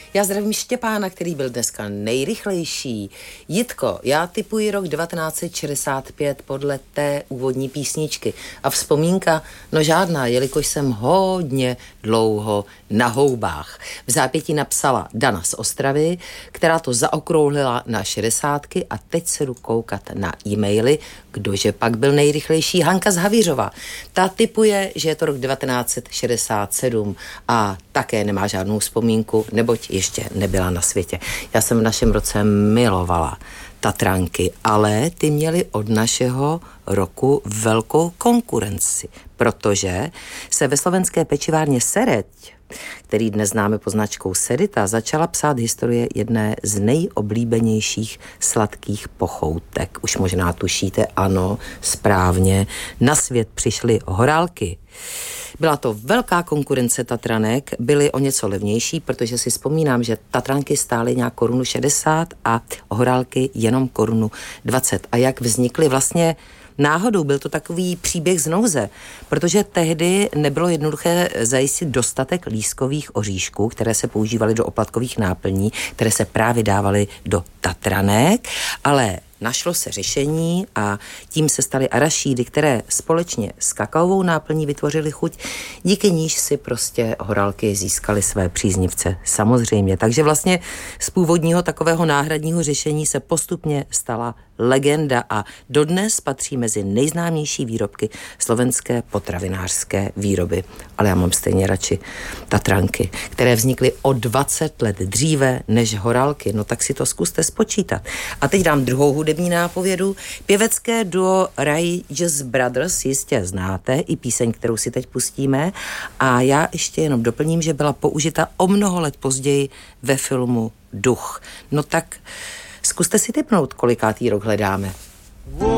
Já zdravím Štěpána, který byl dneska nejrychlejší. Jitko, já tipuji rok 1965 podle té úvodní písničky. A vzpomínka? No žádná, jelikož jsem hodně dlouho na houbách. V zápětí napsala Dana z Ostravy, která to zaokrouhlila na 60 a teď se jdu koukat na e-maily. Kdože pak byl nejrychlejší? Hanka z Havířova. Ta tipuje, že je to rok 1967 a také nemá žádnou vzpomínku, neboť ještě nebyla na světě. Já jsem v našem roce milovala Tatranky, ale ty měly od našeho roku velkou konkurenci, protože se ve slovenské pečivárně Sereď, který dnes známe pod značkou Sedita, začala psát historie jedné z nejoblíbenějších sladkých pochoutek. Už možná tušíte, ano, správně, na svět přišly horálky. Byla to velká konkurence Tatranek, byly o něco levnější, protože si vzpomínám, že Tatranky stály nějak 1,60 Kč a horálky jenom 1,20 Kč. A jak vznikly vlastně náhodou, byl to takový příběh z nouze, protože tehdy nebylo jednoduché zajistit dostatek lískových oříšků, které se používaly do oplatkových náplní, které se právě dávaly do Tatranek, ale našlo se řešení a tím se staly arašídy, které společně s kakaovou náplní vytvořily chuť, díky níž si prostě horálky získaly své příznivce. Samozřejmě. Takže vlastně z původního takového náhradního řešení se postupně stala legenda a dodnes patří mezi nejznámější výrobky slovenské potravinářské výroby. Ale já mám stejně radši Tatranky, které vznikly o 20 let dříve než horálky. No tak si to zkuste spočítat. A teď dám druhou hudební nápovědu. Pěvecké duo Righteous Brothers jistě znáte, i píseň, kterou si teď pustíme. A já ještě jenom doplním, že byla použita o mnoho let později ve filmu Duch. No tak zkuste si tipnout, kolikátý rok hledáme.